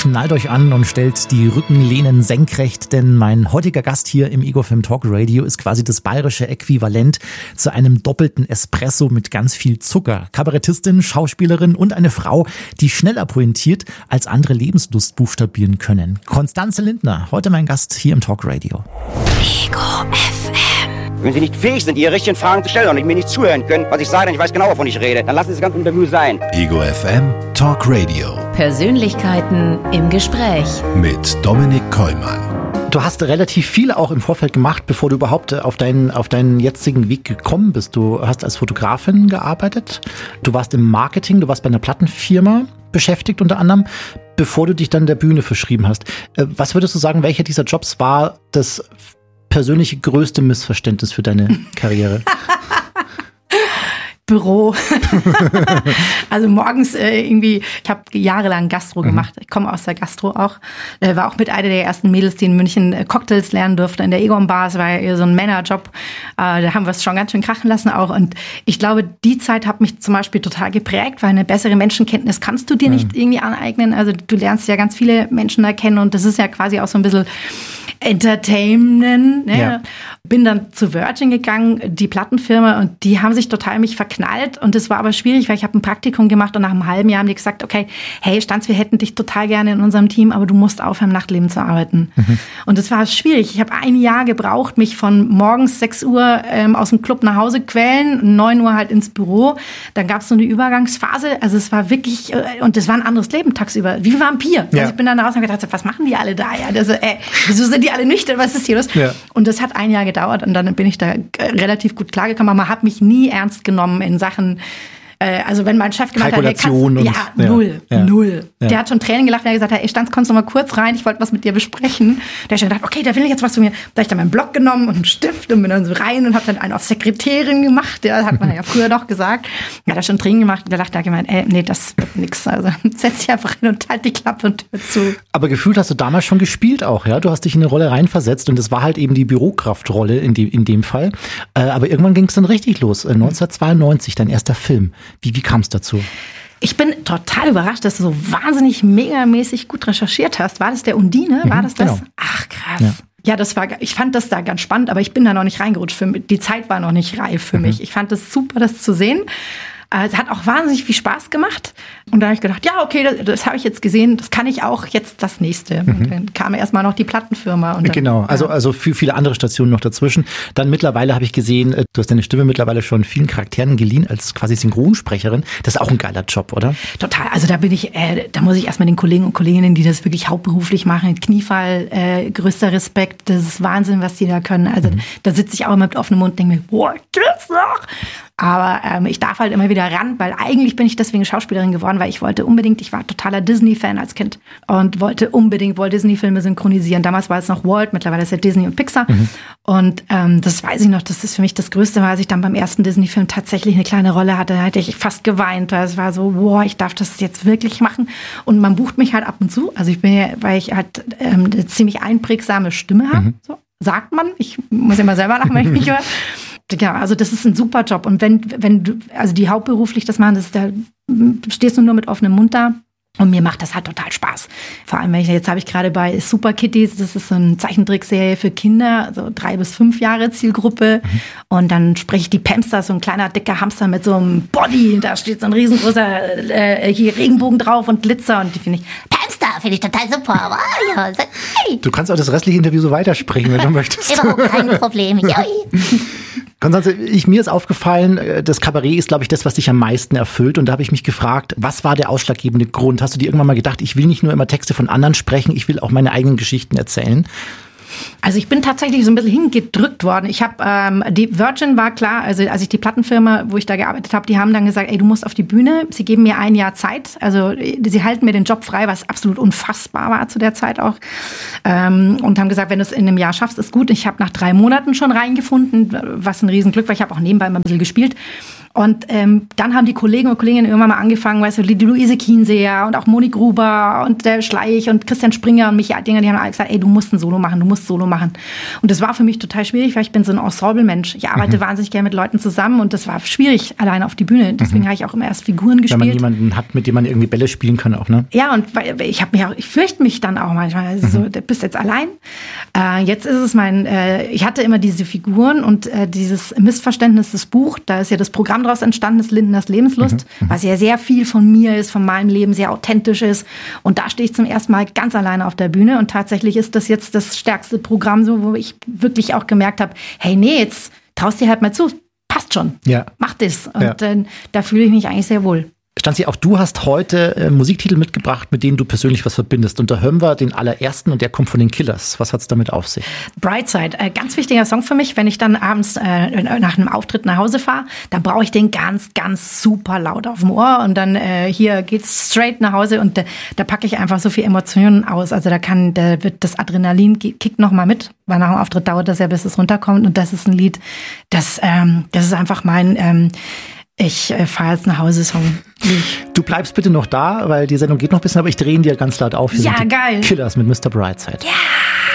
schnallt euch an und stellt die Rückenlehnen senkrecht, denn mein heutiger Gast hier im Ego Film Talk Radio ist quasi das bayerische Äquivalent zu einem doppelten Espresso mit ganz viel Zucker. Kabarettistin, Schauspielerin und eine Frau, die schneller pointiert, als andere Lebenslust buchstabieren können. Constanze Lindner, heute mein Gast hier im Talk Radio. Ego FM. Wenn Sie nicht fähig sind, Ihre richtigen Fragen zu stellen und mir nicht zuhören können, was ich sage, dann ich weiß genau, wovon ich rede, dann lassen Sie das ganze Interview sein. Ego FM Talk Radio. Persönlichkeiten im Gespräch. Mit Dominik Kollmann. Du hast relativ viel auch im Vorfeld gemacht, bevor du überhaupt auf deinen jetzigen Weg gekommen bist. Du hast als Fotografin gearbeitet, du warst im Marketing, du warst bei einer Plattenfirma beschäftigt unter anderem, bevor du dich dann der Bühne verschrieben hast. Was würdest du sagen, welcher dieser Jobs war das persönliche größte Missverständnis für deine Karriere? Büro. Also morgens irgendwie, ich habe jahrelang Gastro gemacht. Ich komme aus der Gastro auch. War auch mit einer der ersten Mädels, die in München Cocktails lernen durfte in der Egon Bar. Es war ja so ein Männerjob. Da haben wir es schon ganz schön krachen lassen auch. Und ich glaube, die Zeit hat mich zum Beispiel total geprägt, weil eine bessere Menschenkenntnis kannst du dir nicht irgendwie aneignen. Also du lernst ja ganz viele Menschen da kennen und das ist ja quasi auch so ein bisschen Entertainment. Ne? Ja. Bin dann zu Virgin gegangen, die Plattenfirma, und die haben sich total mich verknallt. Und das war aber schwierig, weil ich habe ein Praktikum gemacht und nach einem halben Jahr haben die gesagt, okay, hey Stanz, wir hätten dich total gerne in unserem Team, aber du musst aufhören, im Nachtleben zu arbeiten. Und das war schwierig. Ich habe ein Jahr gebraucht, mich von morgens 6 Uhr aus dem Club nach Hause quälen, 9 Uhr halt ins Büro. Dann gab es so eine Übergangsphase. Also es war wirklich, und das war ein anderes Leben tagsüber, wie Vampir. Ja. Also ich bin dann raus und gedacht, was machen die alle da? Ja, also, wieso sind die alle nüchtern? Was ist hier los? Ja. Und das hat ein Jahr gedauert und dann bin ich da relativ gut klargekommen. Aber man hat mich nie ernst genommen in Sachen, also wenn mein Chef gemeint hat, null. Ja. Der hat schon Tränen gelacht, der hat gesagt, hey Stanz, kommst du mal kurz rein, ich wollte was mit dir besprechen. Der hat schon gedacht, okay, da will ich jetzt was von mir. Da habe ich dann meinen Block genommen und einen Stift und bin dann so rein und habe dann einen auf Sekretärin gemacht. Der hat man ja früher doch gesagt. Der hat da schon Tränen gemacht und der lacht, der hat gemeint, nee, das wird nix. Also setz dich einfach hin und halt die Klappe und hör zu. Aber gefühlt hast du damals schon gespielt auch, ja? Du hast dich in eine Rolle reinversetzt und das war halt eben die Bürokraftrolle in dem Fall. Aber irgendwann ging es dann richtig los. 1992, dein erster Film. Wie kam es dazu? Ich bin total überrascht, dass du so wahnsinnig megamäßig gut recherchiert hast. War das der Undine? War das? Genau. Ach, krass. Ja, ich fand das da ganz spannend, aber ich bin da noch nicht reingerutscht. Die Zeit war noch nicht reif für mich. Ich fand es super, das zu sehen. Es hat auch wahnsinnig viel Spaß gemacht. Und dann habe ich gedacht, ja, okay, das habe ich jetzt gesehen, das kann ich auch, jetzt das nächste. Und dann kam erstmal noch die Plattenfirma. Und dann, genau, also viele andere Stationen noch dazwischen. Dann mittlerweile habe ich gesehen, du hast deine Stimme mittlerweile schon vielen Charakteren geliehen, als quasi Synchronsprecherin. Das ist auch ein geiler Job, oder? Total, also da muss ich erstmal den Kollegen und Kolleginnen, die das wirklich hauptberuflich machen, Kniefall, größter Respekt, das ist Wahnsinn, was die da können. Also da sitze ich auch immer mit offenem Mund und denke mir, boah, geht's noch? Aber ich darf halt immer wieder ran, weil eigentlich bin ich deswegen Schauspielerin geworden, weil ich war totaler Disney-Fan als Kind und wollte unbedingt Walt Disney-Filme synchronisieren. Damals war es noch Walt, mittlerweile ist es Disney und Pixar. Und das weiß ich noch, das ist für mich das Größte, weil ich dann beim ersten Disney-Film tatsächlich eine kleine Rolle hatte, da hätte ich fast geweint, weil es war so, boah, ich darf das jetzt wirklich machen. Und man bucht mich halt ab und zu. Also weil ich halt eine ziemlich einprägsame Stimme habe, so sagt man. Ich muss immer selber lachen, wenn ich mich höre. Ja, also das ist ein super Job. Und wenn du, also die hauptberuflich das machen, da stehst du nur mit offenem Mund da. Und mir macht das halt total Spaß. Vor allem, jetzt habe ich gerade bei Super Kitties, das ist so eine Zeichentrickserie für Kinder, so 3 bis 5 Jahre Zielgruppe. Und dann spreche ich die Pamster, so ein kleiner, dicker Hamster mit so einem Body. Da steht so ein riesengroßer Regenbogen drauf und Glitzer. Und die finde ich total super. Aber, ja, hey. Du kannst auch das restliche Interview so weitersprechen, wenn du möchtest. Überhaupt kein Problem. Konstanze, mir ist aufgefallen, das Kabarett ist, glaube ich, das, was dich am meisten erfüllt. Und da habe ich mich gefragt, was war der ausschlaggebende Grund? Hast du dir irgendwann mal gedacht, ich will nicht nur immer Texte von anderen sprechen, ich will auch meine eigenen Geschichten erzählen? Also ich bin tatsächlich so ein bisschen hingedrückt worden. Ich habe, die Virgin war klar, also als ich die Plattenfirma, wo ich da gearbeitet habe, die haben dann gesagt, ey, du musst auf die Bühne. Sie geben mir 1 Jahr Zeit. Also sie halten mir den Job frei, was absolut unfassbar war zu der Zeit auch. Und haben gesagt, wenn du es in einem Jahr schaffst, ist gut. Ich habe nach 3 Monaten schon reingefunden, was ein Riesenglück war. Ich habe auch nebenbei mal ein bisschen gespielt. Und dann haben die Kollegen und Kolleginnen irgendwann mal angefangen, weißt du, die Luise Kienseer und auch Moni Gruber und der Schleich und Christian Springer und Michael Dinger, die haben alle gesagt, ey, du musst ein Solo machen, du musst Solo machen. Und das war für mich total schwierig, weil ich bin so ein Ensemble-Mensch. Ich arbeite wahnsinnig gerne mit Leuten zusammen und das war schwierig alleine auf die Bühne. Deswegen habe ich auch immer erst Figuren gespielt. Wenn man jemanden hat, mit dem man irgendwie Bälle spielen kann auch, ne? Ja, und ich fürchte mich dann auch manchmal. Also so, du bist jetzt allein. Jetzt ist es ich hatte immer diese Figuren und dieses Missverständnis des Buch, da ist ja das Programm daraus entstanden, das Lindners Lebenslust, was ja sehr viel von mir ist, von meinem Leben, sehr authentisch ist. Und da stehe ich zum ersten Mal ganz alleine auf der Bühne und tatsächlich ist das jetzt das stärkste Programm, so, wo ich wirklich auch gemerkt habe, hey, nee, jetzt traust dir halt mal zu, passt schon, mach das. Und da fühle ich mich eigentlich sehr wohl. Stanzi, auch du hast heute Musiktitel mitgebracht, mit denen du persönlich was verbindest. Und da hören wir den allerersten und der kommt von den Killers. Was hat's damit auf sich? Brightside, ganz wichtiger Song für mich. Wenn ich dann abends nach einem Auftritt nach Hause fahre, dann brauche ich den ganz, ganz super laut auf dem Ohr. Und dann hier geht's straight nach Hause und da packe ich einfach so viel Emotionen aus. Also da wird das Adrenalin kickt noch mal mit, weil nach dem Auftritt dauert das ja, bis es runterkommt. Und das ist ein Lied, das ist einfach mein ich fahre jetzt nach Hause Song. Du bleibst bitte noch da, weil die Sendung geht noch ein bisschen, aber ich drehe ihn dir ganz laut auf. Hier ja, sind die geil. Killers mit Mr. Brightside. Ja.